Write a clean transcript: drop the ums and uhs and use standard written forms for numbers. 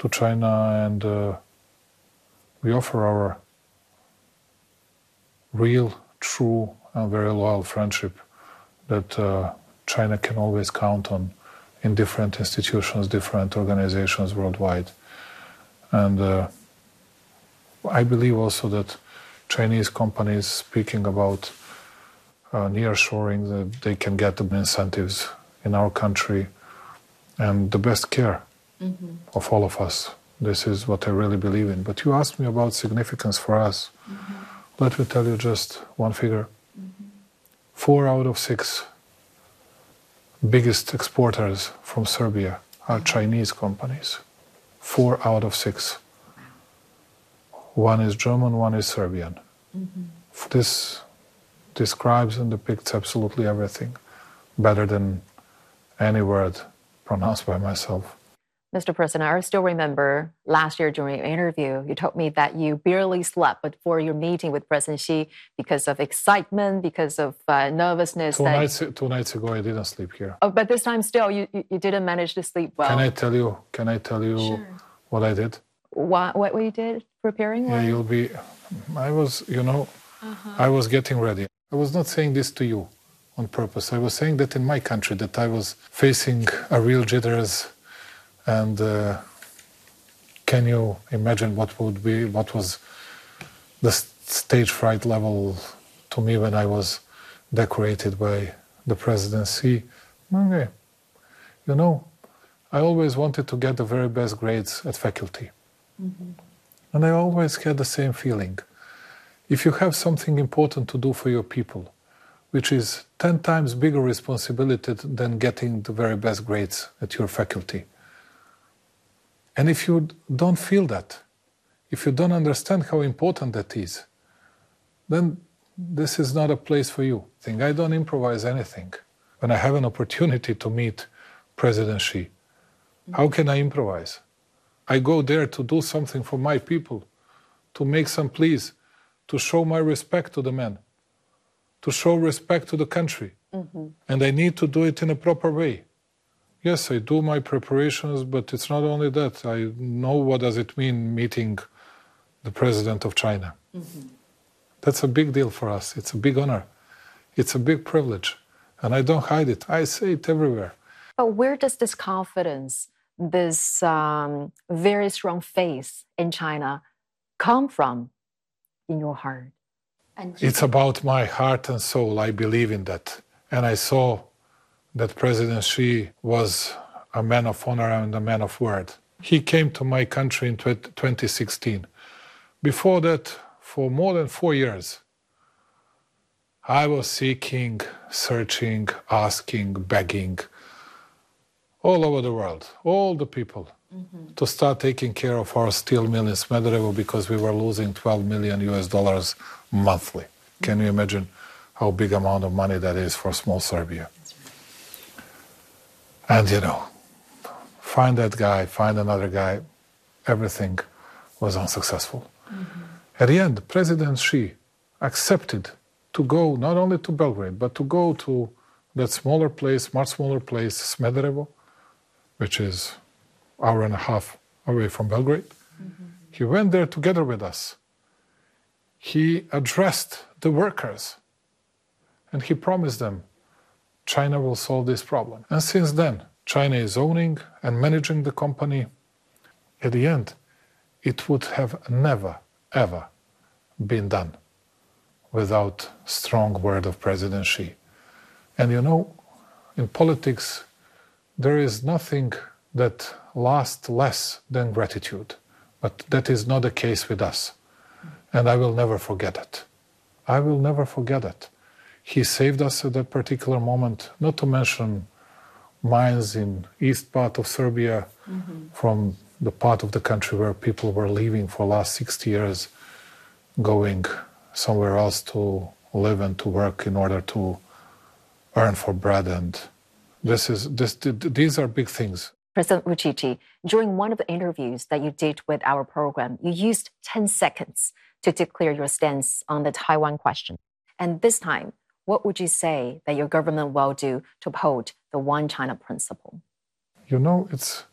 to China, and we offer our real, true, and very loyal friendship that China can always count on in different institutions, different organizations worldwide. And I believe also that Chinese companies speaking about nearshoring, that they can get the incentives in our country and the best care of all of us. This is what I really believe in. But you asked me about significance for us. Let me tell you just one figure. 4 out of 6 biggest exporters from Serbia are Chinese companies. 4 out of 6. One is German, one is Serbian. This describes and depicts absolutely everything, better than any word pronounced by myself. Mr. President, I still remember last year during your interview, you told me that you barely slept before your meeting with President Xi because of excitement, because of nervousness. Two nights ago, I didn't sleep here. Oh, but this time still, you didn't manage to sleep well. Can I tell you sure. What I did? What you did preparing? Yeah, I was getting ready. I was not saying this to you on purpose. I was saying that in my country, that I was facing a real jitters. And can you imagine what was the stage fright level to me when I was decorated by the presidency? Okay. I always wanted to get the very best grades at faculty. And I always had the same feeling. If you have something important to do for your people, which is 10 times bigger responsibility than getting the very best grades at your faculty, and if you don't feel that, if you don't understand how important that is, then this is not a place for you. I don't improvise anything. When I have an opportunity to meet President Xi, how can I improvise? I go there to do something for my people, to make some pleas, to show my respect to the man, to show respect to the country. And I need to do it in a proper way. Yes, I do my preparations, but it's not only that. I know what does it mean meeting the president of China. That's a big deal for us. It's a big honor. It's a big privilege. And I don't hide it. I say it everywhere. But where does this confidence, this very strong faith in China come from in your heart? It's about my heart and soul. I believe in that. And I saw that President Xi was a man of honor and a man of word. He came to my country in 2016. Before that, for more than 4 years, I was seeking, searching, asking, begging, all over the world, all the people, to start taking care of our steel mill in Smederevo because we were losing $12 million monthly. Can you imagine how big amount of money that is for small Serbia? And find that guy, find another guy, everything was unsuccessful. At the end, President Xi accepted to go not only to Belgrade, but to go to that smaller place, much smaller place, Smederevo, which is an hour and a half away from Belgrade. He went there together with us. He addressed the workers and he promised them China will solve this problem. And since then, China is owning and managing the company. At the end, it would have never, ever been done without strong word of President Xi. And in politics, there is nothing that lasts less than gratitude. But that is not the case with us. And I will never forget it. I will never forget it. He saved us at that particular moment, not to mention mines in east part of Serbia, from the part of the country where people were leaving for the last 60 years, going somewhere else to live and to work in order to earn for bread. And these are big things. President Vučić, during one of the interviews that you did with our program, you used 10 seconds to declare your stance on the Taiwan question. And this time, what would you say that your government will do to uphold the One China principle? It's